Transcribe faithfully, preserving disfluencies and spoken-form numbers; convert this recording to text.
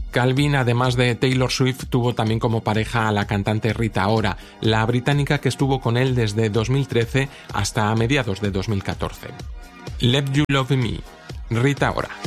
Calvin, además de Taylor Swift, tuvo también como pareja a la cantante Rita Ora, la británica que estuvo con él desde dos mil trece hasta mediados de dos mil catorce. Let You Love Me, Rita Ora.